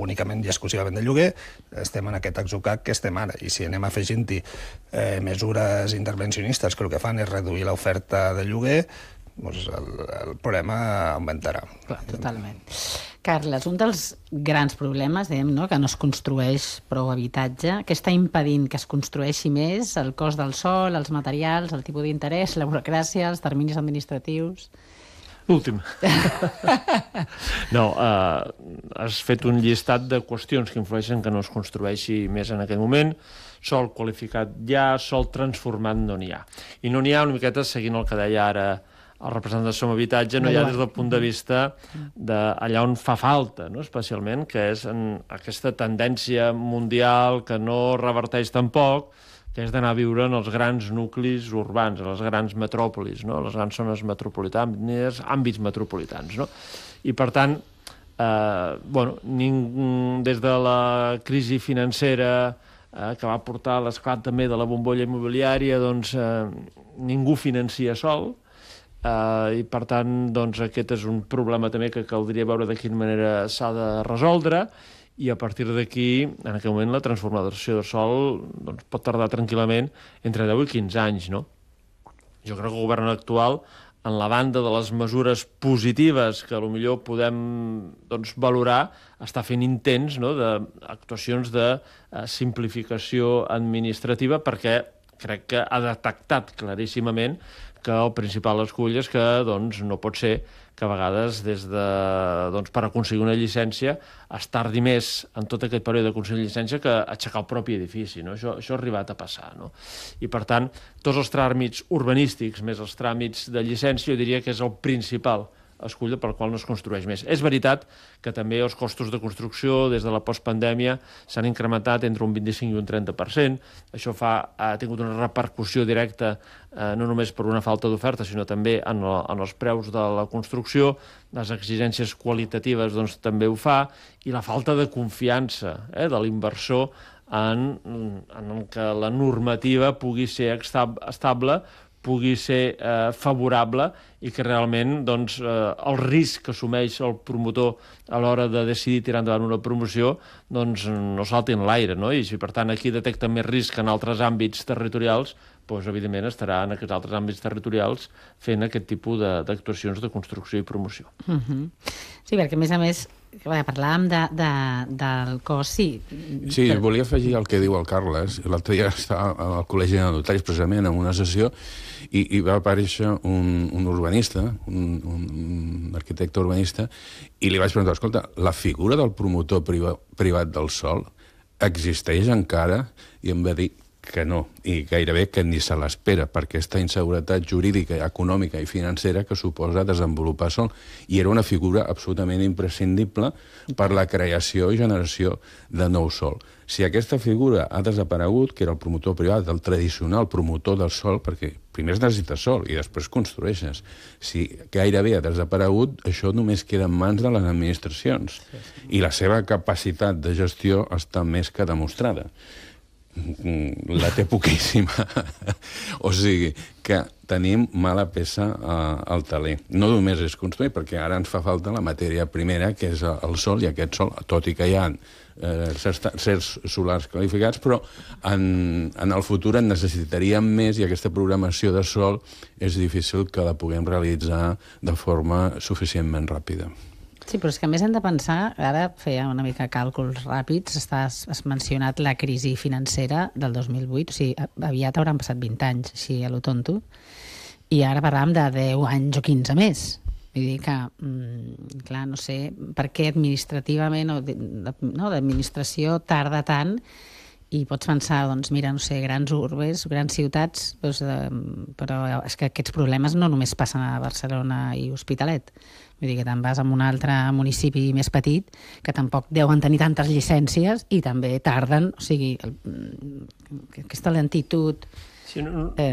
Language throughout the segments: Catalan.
únicament i exclusivament de lloguer, estem en aquest atzucac que estem ara. I si anem afegint-hi mesures intervencionistes que el que fan és reduir l'oferta de lloguer, doncs el problema augmentarà. Clar, totalment. Carles, un dels grans problemes, dèiem, no?, que no es construeix prou habitatge, què està impedint que es construeixi més? El cost del sòl, els materials, el tipus d'interès, la burocràcia, els terminis administratius... L'últim. No, has fet un llistat de qüestions que influeixen que no es construeixi més en aquest moment. Sòl qualificat ja, sòl transformat no n'hi ha. I no n'hi ha una miqueta seguint el que deia ara el representant de Som Habitatge, no hi ha des del punt de vista d'allà on fa falta, no? Especialment, que és en aquesta tendència mundial que no reverteix tampoc, que és d'anar a viure en els grans nuclis urbans, en les grans metròpolis, no? Les grans zones metropolitanes, àmbits metropolitans, no? I, per tant, des de la crisi financera que va portar l'esclat també de la bombolla immobiliària, doncs ningú financia sol, i per tant aquest és un problema també que caldria veure de quina manera s'ha de resoldre, i a partir d'aquí, en aquest moment, la transformació del sòl pot tardar tranquil·lament entre 10 i 15 anys, no? Jo crec que el govern actual, en la banda de les mesures positives que potser podem valorar, està fent intents d'actuacions de simplificació administrativa, perquè crec que ha detectat claríssimament que el principal escull és que no pot ser que a vegades per aconseguir una llicència es tardi més en tot aquest període d'aconseguir llicència que aixecar el propi edifici, no? Això ha arribat a passar, no? I per tant, tots els tràmits urbanístics més els tràmits de llicència jo diria que és el principal escull pel qual no es construeix més. És veritat que també els costos de construcció des de la postpandèmia s'han incrementat entre un 25 i un 30%. Això ha tingut una repercussió directa no només per una falta d'oferta, sinó també en els preus de la construcció. Les exigències qualitatives també ho fa, i la falta de confiança de l'inversor en que la normativa pugui ser estable, pugui ser favorable, i que realment el risc que assumeix el promotor a l'hora de decidir tirar endavant una promoció no salti en l'aire, no? I si per tant aquí detecta més risc en altres àmbits territorials, doncs evidentment estarà en aquests altres àmbits territorials fent aquest tipus d'actuacions de construcció i promoció. Sí, perquè a més parlàvem del cost, sí. Sí, volia afegir el que diu el Carles. L'altre dia estava al Col·legi de Notaris, precisament, en una sessió, i va aparèixer un urbanista, un arquitecte urbanista, i li vaig preguntar, escolta, la figura del promotor privat del sòl existeix encara? I em va dir que no, i gairebé que ni se l'espera per aquesta inseguretat jurídica, econòmica i financera que suposa desenvolupar sòl. I era una figura absolutament imprescindible per la creació i generació de nou sòl. Si aquesta figura ha desaparegut, que era el promotor privat, el tradicional promotor del sòl, perquè primer es necessita sòl i després construeixes. Si gairebé ha desaparegut, això només queda en mans de les administracions. I la seva capacitat de gestió està més que demostrada. La té poquíssima. O sigui que tenim mala peça al taler. No només és construir, perquè ara ens fa falta la matèria primera, que és el sòl, i aquest sòl, tot i que hi ha certs solars qualificats, però en el futur en necessitaríem més, i aquesta programació de sòl és difícil que la puguem realitzar de forma suficientment ràpida. Sí, però és que a més hem de pensar, ara feia una mica càlculs ràpids, has mencionat la crisi financera del 2008, o sigui, aviat hauran passat 20 anys, així a lo tonto, i ara parlàvem de 10 anys o 15 més. Vull dir que, clar, no sé per què administrativament o d'administració tarda tant, i pots pensar, doncs mira, no sé, grans urbes, grans ciutats, però és que aquests problemes no només passen a Barcelona i Hospitalet. Vull dir que te'n vas a un altre municipi més petit que tampoc deuen tenir tantes llicències i també tarden, o sigui, aquesta lentitud... Sí,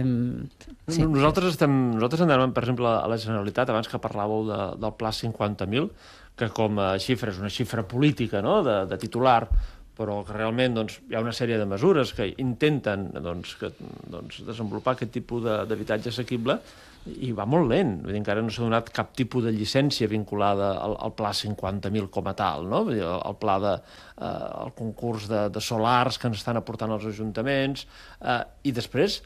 nosaltres anem, per exemple, a la Generalitat, abans que parlàveu del Pla 50.000, que com a xifra és una xifra política, no?, de titular, però que realment hi ha una sèrie de mesures que intenten desenvolupar aquest tipus d'habitatge assequible, i va molt lent. Vull dir, encara no s'ha donat cap tipus de llicència vinculada al Pla 50.000 com a tal, no? Vull dir, el pla el concurs de solars que ens estan aportant els ajuntaments, i després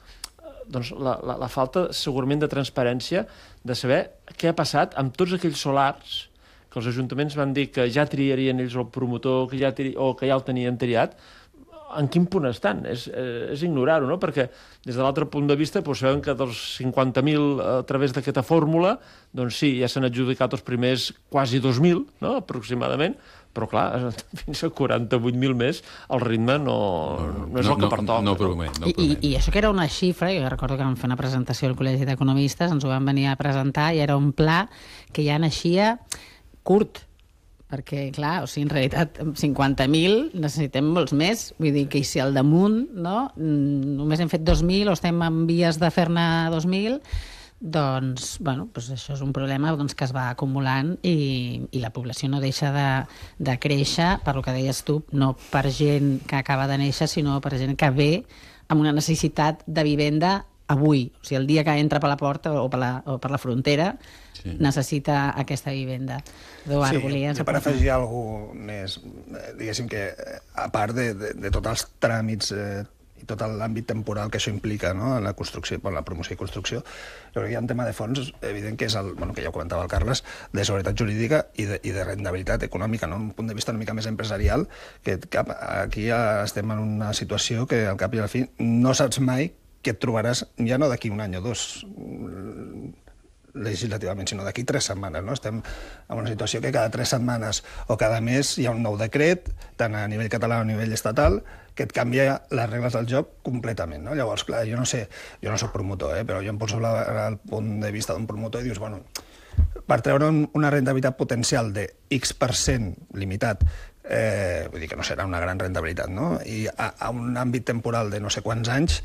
la falta segurament de transparència de saber què ha passat amb tots aquells solars que els ajuntaments van dir que ja triarien ells el promotor o que ja el tenien triat. En quin punt estan? És ignorar-ho, no? Perquè des de l'altre punt de vista sabem que dels 50.000 a través d'aquesta fórmula, doncs sí, ja s'han adjudicat els primers quasi 2.000, no? Aproximadament, però clar, fins a 48.000 més el ritme no és el que pertoca. No promet. I això que era una xifra, jo recordo que vam fer una presentació al Col·legi d'Economistes, ens ho van venir a presentar, i era un pla que ja naixia curt, perquè, clar, en realitat, amb 50.000 necessitem molts més. Vull dir que si al damunt, no, només hem fet 2.000 o estem en vies de fer-ne 2.000, doncs, això és un problema que es va acumulant i la població no deixa de créixer, per lo que deies tu, no per gent que acaba de néixer, sinó per gent que ve amb una necessitat de vivenda avui. O sigui, el dia que entra per la porta o per la frontera, necessita aquesta vivenda. Eduard, volies... per afegir alguna cosa més, diguéssim que, a part de tots els tràmits i tot l'àmbit temporal que això implica, no?, en la construcció, en la promoció i construcció, jo crec que hi ha un tema de fons evident que és que ja ho comentava el Carles, de seguretat jurídica i de rendibilitat econòmica, no?, un punt de vista una mica més empresarial, que aquí ja estem en una situació que al cap i al fi no saps mai que et trobaràs, ja no d'aquí un any o dos, legislativament, sinó d'aquí 3 setmanes. No? Estem en una situació que cada 3 setmanes o cada mes hi ha un nou decret, tant a nivell català o a nivell estatal, que et canvia les regles del joc completament. No? Llavors, clar, jo no soc promotor, però jo em poso el punt de vista d'un promotor i dius, per treure una rendibilitat potencial de X% limitat, vull dir que no serà una gran rendibilitat, no? I a un àmbit temporal de no sé quants anys,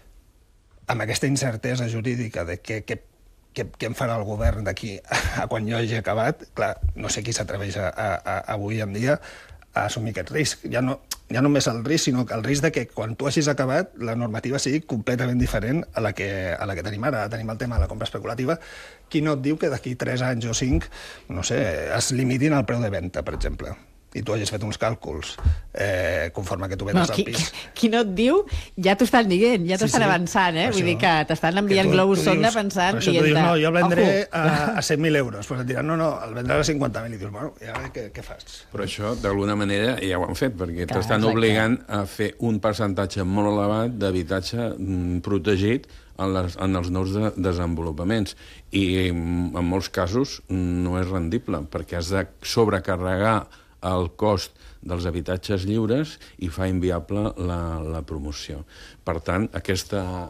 amb aquesta incertesa jurídica de què em farà el govern d'aquí a quan jo hagi acabat, clar, no sé qui s'atreveix avui en dia a assumir aquest risc. Ja només el risc, sinó el risc de que quan tu hagis acabat la normativa sigui completament diferent a la que tenim ara. Tenim el tema de la compra especulativa. Qui no et diu que d'aquí 3 anys o 5, no sé, es limitin al preu de venda, per exemple, i tu hagis fet uns càlculs conforme que tu vendes el pis. Qui no et diu, ja t'ho estan dient, ja t'estan avançant, Vull dir que t'estan enviant globus sonda pensant... Per això tu dius, no, jo el vendré a 100.000 euros. Pues et diran, no, el vendràs a 50.000. I dius, bueno, i ara què fas? Però això, d'alguna manera, ja ho han fet, perquè t'estan obligant a fer un percentatge molt elevat d'habitatge protegit en els nous desenvolupaments. I en molts casos no és rendible, perquè has de sobrecarregar el cost dels habitatges lliures i fa inviable la promoció. Per tant, aquest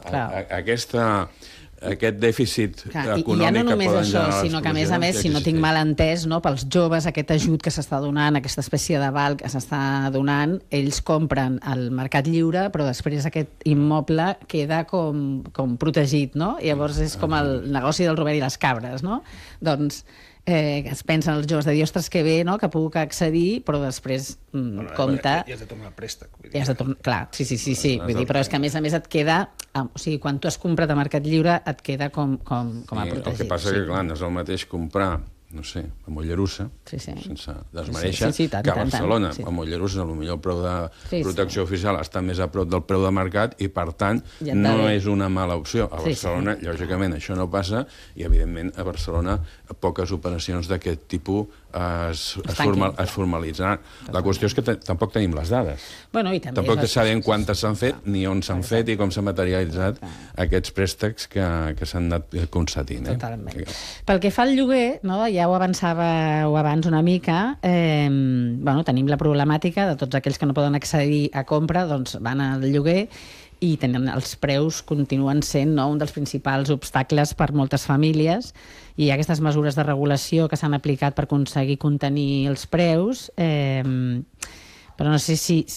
dèficit econòmic... I ja no només això, sinó que, a més, si no tinc mal entès, pels joves, aquest ajut que s'està donant, aquesta espècie d'aval que s'està donant, ells compren al mercat lliure, però després aquest immoble queda com protegit, no? I llavors és com el negoci del Robert i les cabres, no? Doncs es pensen els joves de dir, ostres, que bé, que puc accedir, però després compta... I has de tornar el préstec. Clar, sí. Vull dir, però és que a més et queda... O sigui, quan tu has comprat a Mercat Lliure et queda com a protegit. El que passa que, clar, no és el mateix comprar, no sé, a Mollerussa, sense desmereixer, que a Barcelona. A Mollerussa, potser el preu de protecció oficial està més a prop del preu de mercat i, per tant, no és una mala opció. A Barcelona, lògicament, això no passa i, evidentment, a Barcelona poques operacions d'aquest tipus es formalitzaran. La qüestió és que tampoc tenim les dades. Tampoc sabem quantes s'han fet, ni on s'han fet i com s'han materialitzat aquests préstecs que s'han anat concedint. Totalment. Pel que fa al lloguer, ja ho avançàveu abans una mica, tenim la problemàtica de tots aquells que no poden accedir a compra, doncs van al lloguer i els preus continuen sent un dels principals obstacles per moltes famílies, i aquestes mesures de regulació que s'han aplicat per aconseguir contenir els preus, però no sé sí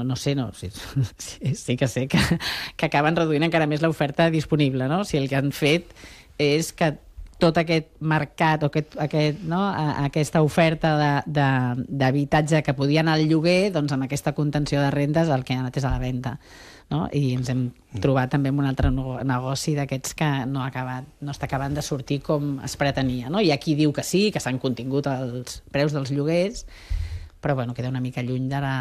que sé que acaben reduint encara més l'oferta disponible, no? Si el que han fet és que tot aquest mercat o aquesta oferta d'habitatge que podia anar al lloguer, doncs amb aquesta contenció de rendes el que ha anat és a la venda. No? I ens hem trobat també amb un altre negoci d'aquests que no està acabant de sortir com es pretenia. No? Hi ha qui diu que sí, que s'han contingut els preus dels lloguers, però bueno, queda una mica lluny de la